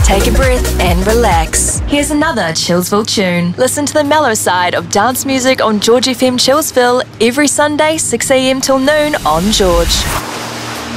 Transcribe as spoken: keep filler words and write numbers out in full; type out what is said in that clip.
take a breath and relax. Here's another Chillsville tune. Listen to the mellow side of dance music on George F M Chillsville every Sunday, six a m till noon on George.